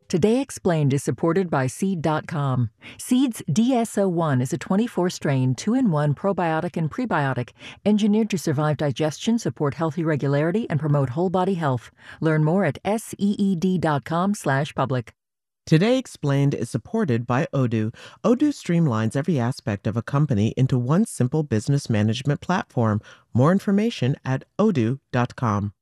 Today Explained is supported by Seed.com. Seed's DSO1 is a 24-strain, 2-in-1 probiotic and prebiotic engineered to survive digestion, support healthy regularity, and promote whole-body health. Learn more at seed.com/public. Today Explained is supported by Odoo. Odoo streamlines every aspect of a company into one simple business management platform. More information at odoo.com.